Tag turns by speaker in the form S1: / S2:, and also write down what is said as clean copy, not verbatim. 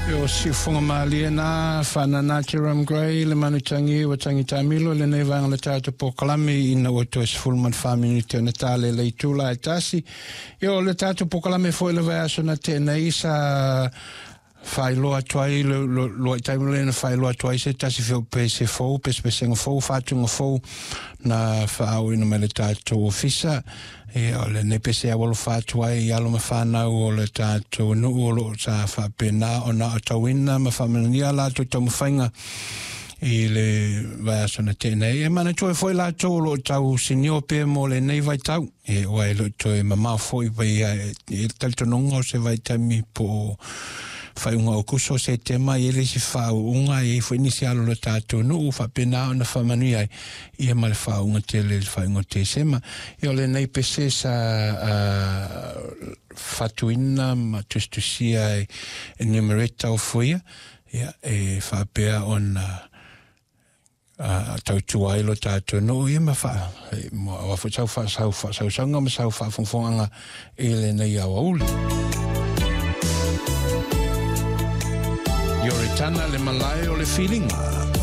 S1: O si funga malia na whanana Jerome Gray le manutangi wa tangi tamilo le nei vanga le tātou pokalame ina o to es fulman whamini te natale le tula e tasi. Io le tātou pokalame foi le vai aso na tēnā isa whai loa tuai loa i taimu le na whai loa tuai se tasi whio pe se fau, pe se senga fau, whātunga fau na whaau ina me le tātou ofisa. E o le ne pese a walo whātuai i alo ma whanau o le tātou nu o lo sa whapena o na o tauina ma whamanania lātou tau mawhainga i le vai asona tēnei. E mana toi foi lātou lo tau sinio pe mo le nei vai tau. E oai lo toi mamau foi vai e taltononga o se vai tami po whai unga o kuso se tema i ele si whau unga e foi nisi alo le tātou nu o whapena o na whamania i e male whau unga te le whai unga te sema. I o le nei pese sa whatuina ma tustusia e numereta o fuia e whapea o na tau tuailo tātou nu i e ma wha a whutau wha sanga ma sau wha whongwhonganga e le nei au auli. Yoritana le malai o le feeling.